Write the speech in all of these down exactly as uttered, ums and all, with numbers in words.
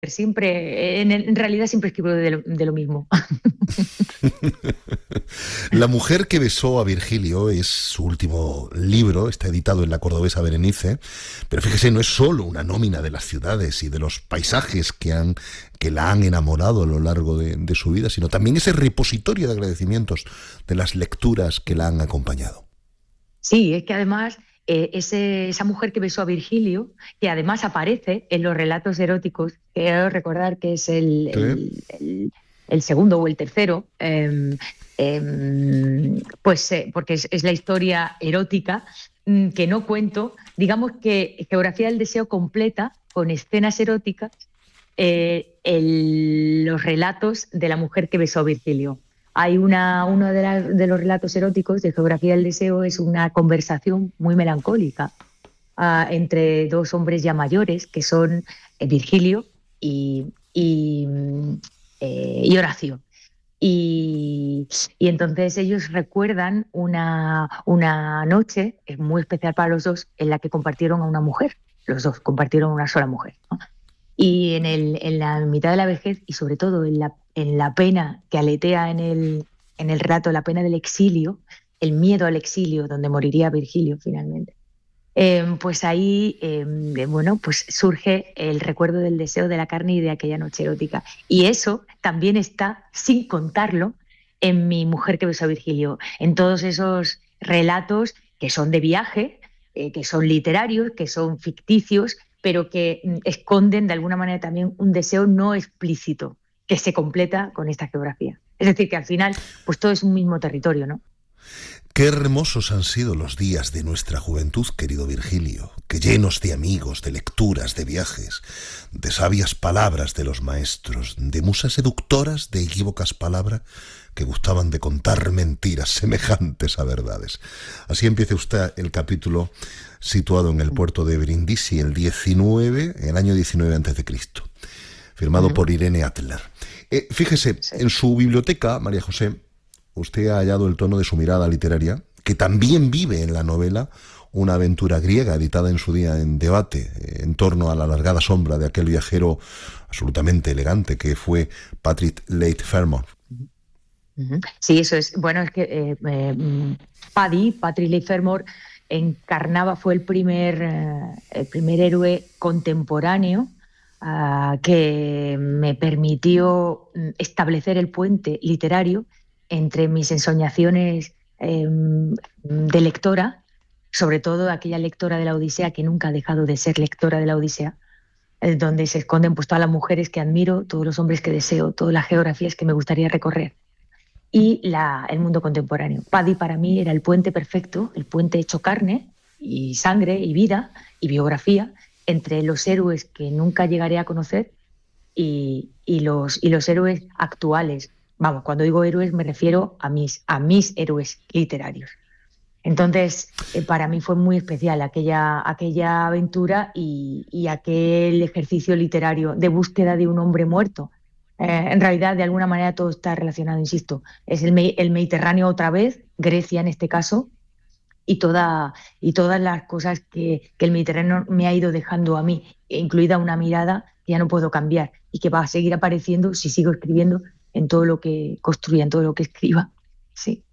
siempre, en, en realidad siempre escribo de lo, de lo mismo. La mujer que besó a Virgilio es su último libro, está editado en la cordobesa Berenice, pero fíjese, no es solo una nómina de las ciudades y de los paisajes que, han, que la han enamorado a lo largo de, de su vida, sino también ese repositorio de agradecimientos de las lecturas que la han acompañado. Sí, es que además eh, ese, esa mujer que besó a Virgilio, que además aparece en los relatos eróticos, quiero recordar que es el, Sí. el, el- el segundo o el tercero, em, em, pues eh, porque es, es la historia erótica mm, que no cuento, digamos que Geografía del Deseo completa con escenas eróticas eh, el- los relatos de la mujer que besó a Virgilio. Hay una, uno de, la- de los relatos eróticos de Geografía del Deseo es una conversación muy melancólica ah, entre dos hombres ya mayores, que son eh, Virgilio y, y, mm, eh, y Horacio. Y, y entonces ellos recuerdan una, una noche eh, muy especial para los dos en la que compartieron a una mujer. Los dos compartieron una sola mujer, ¿no? Y en, el, en la mitad de la vejez y sobre todo en la, en la pena que aletea en el, en el relato, la pena del exilio, el miedo al exilio, donde moriría Virgilio finalmente, eh, pues ahí eh, bueno, pues surge el recuerdo del deseo de la carne y de aquella noche erótica. Y eso también está, sin contarlo, en Mi mujer que besó a Virgilio, en todos esos relatos que son de viaje, eh, que son literarios, que son ficticios, pero que mm, esconden de alguna manera también un deseo no explícito que se completa con esta geografía. Es decir, que al final, pues todo es un mismo territorio, ¿no? Qué hermosos han sido los días de nuestra juventud, querido Virgilio, que llenos de amigos, de lecturas, de viajes, de sabias palabras de los maestros, de musas seductoras, de equívocas palabras que gustaban de contar mentiras semejantes a verdades. Así empieza usted el capítulo situado en el puerto de Brindisi el diecinueve, el año diecinueve antes de Cristo, firmado Ujú. por Irene Adler. Eh, fíjese, Sí. en su biblioteca, María José, usted ha hallado el tono de su mirada literaria, que también vive en la novela una aventura griega editada en su día en debate eh, en torno a la alargada sombra de aquel viajero absolutamente elegante que fue Patrick Leigh Fermor. Ujú. Sí, eso es. Bueno, es que eh, eh, mm, Paddy, Patrick Leigh Fermor, encarnaba, fue el primer, eh, el primer héroe contemporáneo ah, que me permitió mm, establecer el puente literario entre mis ensoñaciones eh, de lectora, sobre todo aquella lectora de la Odisea que nunca ha dejado de ser lectora de la Odisea, eh, donde se esconden pues, todas las mujeres que admiro, todos los hombres que deseo, todas las geografías que me gustaría recorrer y la, el mundo contemporáneo. Paddy para mí era el puente perfecto, el puente hecho carne y sangre y vida y biografía entre los héroes que nunca llegaré a conocer y, y los, y los héroes actuales. Vamos, cuando digo héroes me refiero a mis, a mis héroes literarios. Entonces, eh, para mí fue muy especial aquella, aquella aventura y, y aquel ejercicio literario de búsqueda de un hombre muerto. Eh, en realidad, de alguna manera, todo está relacionado, insisto. Es el, Me- el Mediterráneo otra vez, Grecia en este caso, y, toda, y todas las cosas que, que el Mediterráneo me ha ido dejando a mí, incluida una mirada que ya no puedo cambiar y que va a seguir apareciendo si sigo escribiendo en todo lo que construya, en todo lo que escriba. Sí.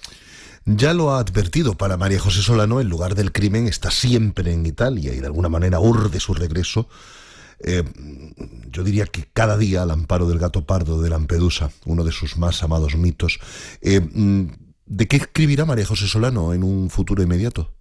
Ya lo ha advertido, para María José Solano el lugar del crimen está siempre en Italia y de alguna manera urde su regreso. Eh, yo diría que cada día al amparo del gato pardo de Lampedusa, uno de sus más amados mitos. Eh, ¿De qué escribirá María José Solano en un futuro inmediato?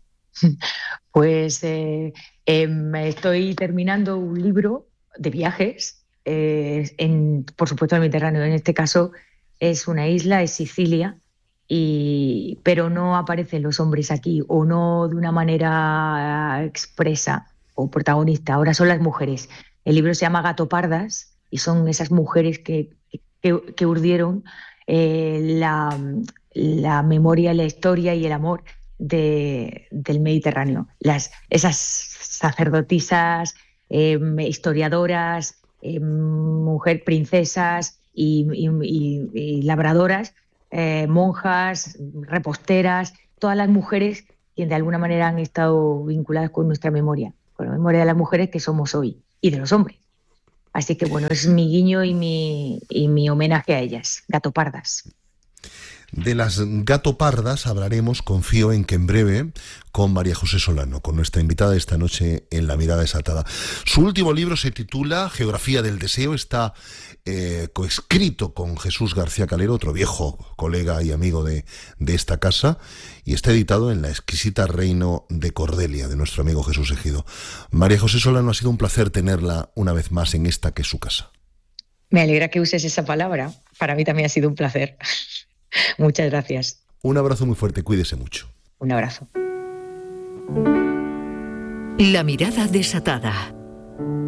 Pues eh, em, estoy terminando un libro de viajes, eh, en, por supuesto, el Mediterráneo. En este caso es una isla, es Sicilia, y, pero no aparecen los hombres aquí, o no de una manera expresa o protagonista. Ahora son las mujeres. El libro se llama Gato Pardas y son esas mujeres que, que, que urdieron eh, la, la memoria, la historia y el amor de, del Mediterráneo. Las, esas sacerdotisas, eh, historiadoras, eh, mujer princesas y, y, y, y labradoras, eh, monjas, reposteras, todas las mujeres que de alguna manera han estado vinculadas con nuestra memoria, con la memoria de las mujeres que somos hoy y de los hombres. Así que bueno, es mi guiño y mi, y mi homenaje a ellas, gatopardas. De las gatopardas hablaremos, confío en que en breve, con María José Solano, con nuestra invitada esta noche en La Mirada Desatada. Su último libro se titula Geografía del Deseo, está eh, coescrito con Jesús García Calero, otro viejo colega y amigo de, de esta casa, y está editado en La exquisita Reino de Cordelia, de nuestro amigo Jesús Ejido. María José Solano, ha sido un placer tenerla una vez más en esta que es su casa. Me alegra que uses esa palabra, para mí también ha sido un placer. Muchas gracias. Un abrazo muy fuerte, cuídese mucho. Un abrazo. La Mirada Desatada.